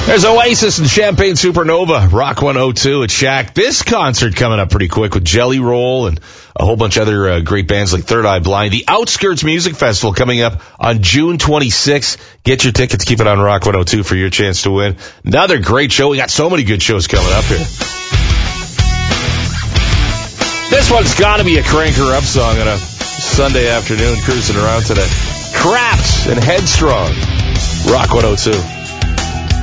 There's Oasis and Champagne Supernova, Rock 102 at Shack. This concert coming up pretty quick with Jelly Roll and a whole bunch of other great bands like Third Eye Blind. The Outskirts Music Festival coming up on June 26th. Get your tickets. Keep it on Rock 102 for your chance to win. Another great show. We got so many good shows coming up here. This one's got to be a cranker up song on a Sunday afternoon cruising around today. Craps and Headstrong. Rock 102.